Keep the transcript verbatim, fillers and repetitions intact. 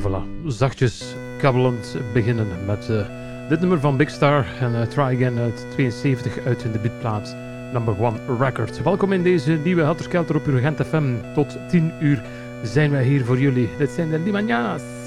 Voilà, zachtjes kabbelend beginnen met uh, dit nummer van Big Star en uh, Try Again uit tweeënzeventig uit in de beatplaat Number One Record. Welkom in deze nieuwe Helter Skelter op Urgent F M. Tot tien uur zijn wij hier voor jullie. Dit zijn de Limañanas.